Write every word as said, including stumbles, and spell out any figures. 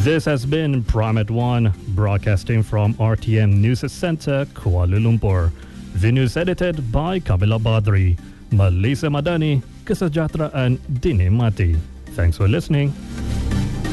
This has been Prime at One, broadcasting from R T M News Center, Kuala Lumpur. The news edited by Kamila Badri. Melissa Madani, Kesejahteraan Dinikmati. Thanks for listening.